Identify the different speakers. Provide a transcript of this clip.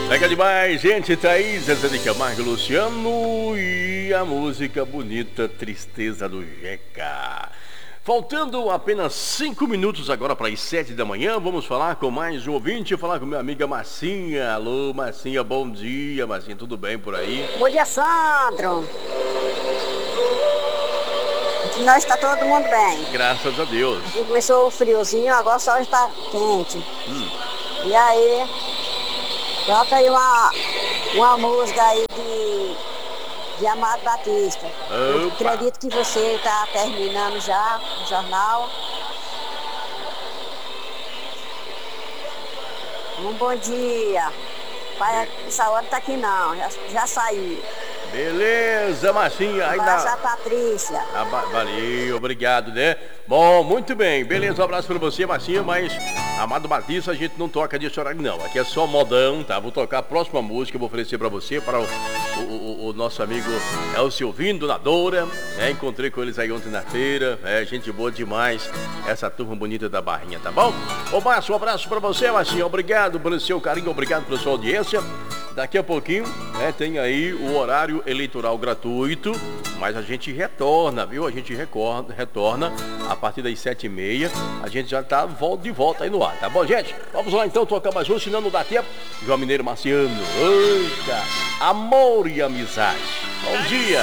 Speaker 1: Legal demais, gente. Thaís, Zezé de Camargo, Luciano e a música bonita Tristeza do Jeca. Faltando apenas 5 minutos agora para as 7 da manhã, vamos falar com mais um ouvinte, falar com minha amiga Marcinha. Alô, Marcinha, bom dia. Marcinha, tudo bem por aí?
Speaker 2: Bom dia, Sandro. Aqui nós está todo mundo bem.
Speaker 1: Graças a Deus.
Speaker 2: Aqui começou o friozinho, agora o sol está quente. E aí, bota aí uma música aí de Amado Batista. Eu acredito que você está terminando já o jornal. Um bom dia. Pai, essa hora tá aqui não, já saiu.
Speaker 1: Beleza, Marcinha.
Speaker 2: Abraço a Patrícia.
Speaker 1: Valeu, obrigado, né? Bom, muito bem. Beleza, um abraço pra você, Marcinha, mas Amado Batista a gente não toca desse horário não. Aqui é só modão, tá? Vou tocar a próxima música, vou oferecer pra você, para o nosso amigo Elcio Vino, Dona Doura, né? Encontrei com eles aí ontem na feira, gente boa demais, essa turma bonita da Barrinha, tá bom? Ô, Márcio, um abraço pra você, Marcinha, obrigado pelo seu carinho, obrigado pela sua audiência. Daqui a pouquinho, tem aí o horário eleitoral gratuito, mas a gente retorna, viu? A gente retorna a partir das 7h30. A gente já tá de volta aí no ar, tá bom, gente? Vamos lá então tocar mais um, senão não dá tempo. João Mineiro Marciano, eita, amor e amizade. Bom dia.